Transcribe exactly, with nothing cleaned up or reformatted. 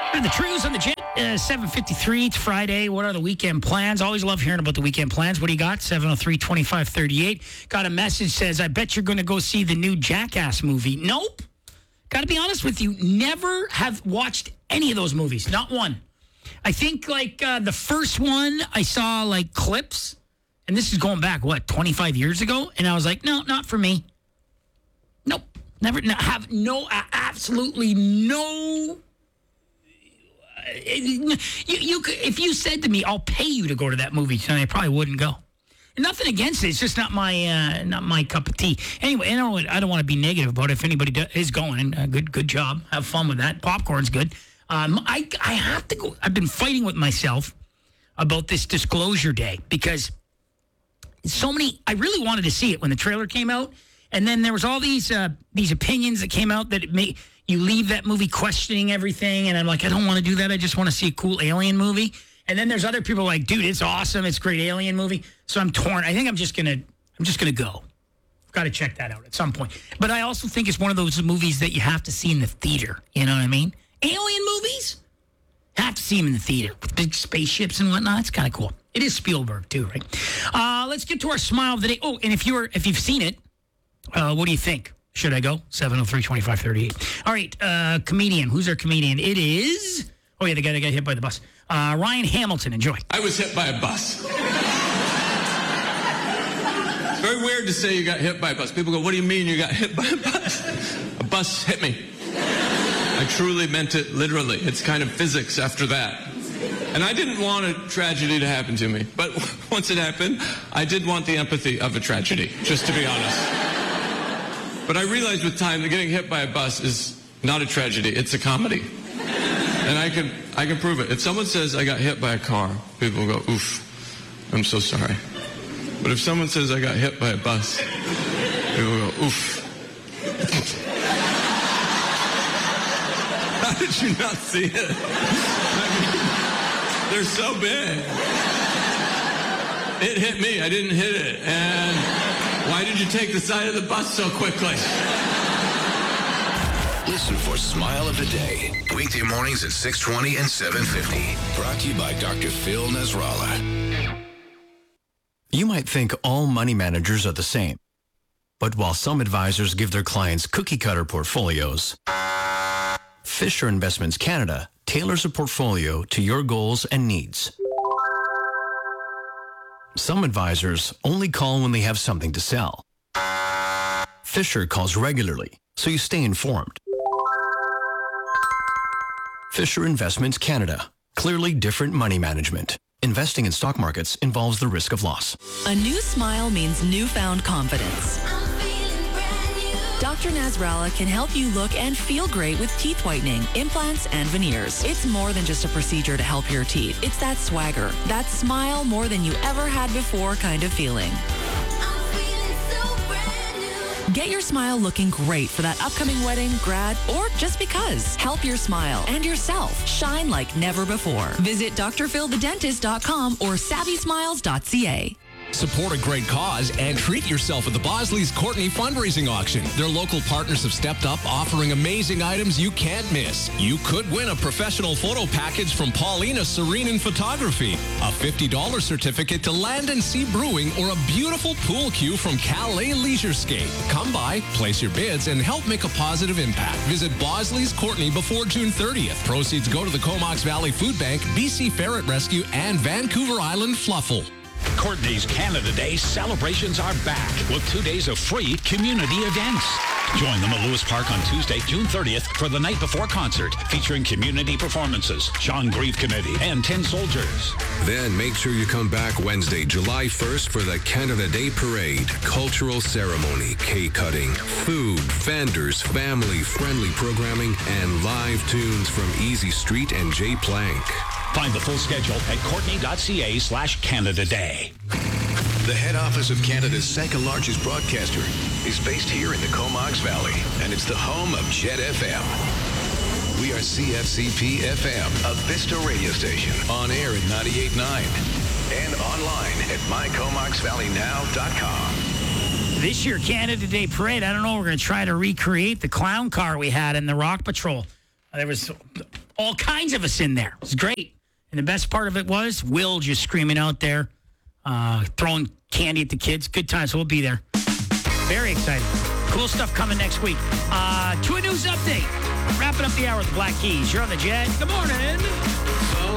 And the Trews on the jet, uh, seven fifty-three. It's Friday. What are the weekend plans? Always love hearing about the weekend plans. What do you got? seven oh three, twenty-five thirty-eight. Got a message says, I bet you're going to go see the new Jackass movie. Nope. Got to be honest with you. Never have watched any of those movies. Not one. I think like uh, the first one I saw like clips. And this is going back, what, twenty-five years ago? And I was like, no, not for me. Nope. Never no, have no, absolutely no. You, you, if you said to me, I'll pay you to go to that movie tonight, I probably wouldn't go. And nothing against it. It's just not my uh, not my cup of tea. Anyway, I don't, I don't want to be negative about it. If anybody do, is going, uh, good good job. Have fun with that. Popcorn's good. Um, I, I have to go. I've been fighting with myself about this disclosure day because so many, I really wanted to see it when the trailer came out. And then there was all these uh, these opinions that came out that it may, you leave that movie questioning everything. And I'm like, I don't want to do that. I just want to see a cool alien movie. And then there's other people like, dude, it's awesome. It's a great alien movie. So I'm torn. I think I'm just going to, I'm just going to go. I've got to check that out at some point. But I also think it's one of those movies that you have to see in the theater. You know what I mean? Alien movies? Have to see them in the theater with big spaceships and whatnot. It's kind of cool. It is Spielberg too, right? Uh, let's get to our smile of the day. Oh, and if you're, if you've seen it, Uh, what do you think? Should I go? seven oh three, twenty-five thirty-eight. All right, uh, comedian. Who's our comedian? It is... Oh, yeah, the guy that got hit by the bus. Uh, Ryan Hamilton, enjoy. I was hit by a bus. It's very weird to say you got hit by a bus. People go, what do you mean you got hit by a bus? A bus hit me. I truly meant it literally. It's kind of physics after that. And I didn't want a tragedy to happen to me. But once it happened, I did want the empathy of a tragedy, just to be honest. But I realized with time that getting hit by a bus is not a tragedy. It's a comedy. And I can I can prove it. If someone says I got hit by a car, people go, oof, I'm so sorry. But if someone says I got hit by a bus, people go, oof. How did you not see it? I mean, they're so big. It hit me. I didn't hit it. And why did you take the side of the bus so quickly? Listen for Smile of the Day. Weekday mornings at six twenty and seven fifty. Brought to you by Doctor Phil Nasrallah. You might think all money managers are the same. But while some advisors give their clients cookie-cutter portfolios, Fisher Investments Canada tailors a portfolio to your goals and needs. Some advisors only call when they have something to sell. Fisher calls regularly, so you stay informed. Fisher Investments Canada. Clearly different money management. Investing in stock markets involves the risk of loss. A new smile means newfound confidence. Doctor Nasrallah can help you look and feel great with teeth whitening, implants, and veneers. It's more than just a procedure to help your teeth. It's that swagger, that smile more than you ever had before kind of feeling. Get your smile looking great for that upcoming wedding, grad, or just because. Help your smile and yourself shine like never before. Visit D R phil the dentist dot com or savvy smiles dot c a. Support a great cause and treat yourself at the Bosley's Courtney fundraising auction. Their local partners have stepped up, offering amazing items you can't miss. You could win a professional photo package from Paulina Serene Photography, a fifty dollars certificate to Land and Sea Brewing, or a beautiful pool cue from Calais Leisurescape. Come by, place your bids, and help make a positive impact. Visit Bosley's Courtney before June thirtieth. Proceeds go to the Comox Valley Food Bank, B C Ferret Rescue, and Vancouver Island Fluffle. Courtney's Canada Day celebrations are back with two days of free community events. Join them at Lewis Park on Tuesday, June thirtieth for the Night Before concert featuring community performances, Sean Grieve Committee, and Tin Soldiers. Then make sure you come back Wednesday, July first for the Canada Day Parade, cultural ceremony, cake cutting, food, vendors, family-friendly programming, and live tunes from Easy Street and Jay Plank. Find the full schedule at courtney.ca slash Canada Day. The head office of Canada's second largest broadcaster is based here in the Comox Valley, and it's the home of Jet F M. We are C F C P F M, a Vista radio station, on air at ninety-eight point nine and online at my comox valley now dot com. This year, Canada Day Parade, I don't know, we're going to try to recreate the clown car we had in the Rock Patrol. There was all kinds of us in there. It was great. And the best part of it was Will just screaming out there, uh, throwing candy at the kids. Good times. We'll be there. Very excited. Cool stuff coming next week. Uh, to a news update. Wrapping up the hour with the Black Keys. You're on the Jet. Good morning.